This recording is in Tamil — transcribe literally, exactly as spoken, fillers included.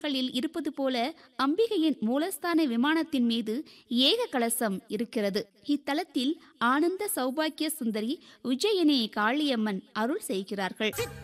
இருப்பது போல அம்பிகையின் மூலஸ்தான விமானத்தின் மீது ஏக கலசம் இருக்கிறது. இத்தலத்தில் ஆனந்த சௌபாக்கிய சுந்தரி உஜ்ஜயினி காளியம்மன் அருள் செய்கிறார்கள்.